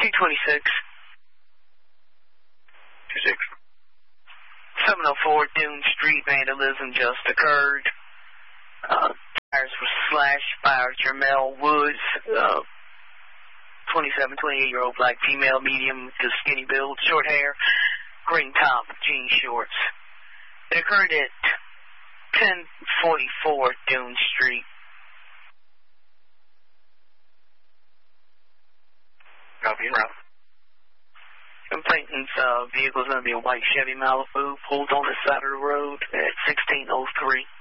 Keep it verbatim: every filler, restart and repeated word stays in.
two twenty-six. two six. seven oh four Dune Street, vandalism just occurred. Uh, tires were slashed by Jermel Woods, uh, twenty-seven, twenty-eight-year-old black female, medium to skinny build, short hair, green top, jean shorts. It occurred at ten forty-four Dune Street. Copy and route. Complainant's uh, vehicle is going to be a white Chevy Malibu, pulled on the side of the road at sixteen oh three.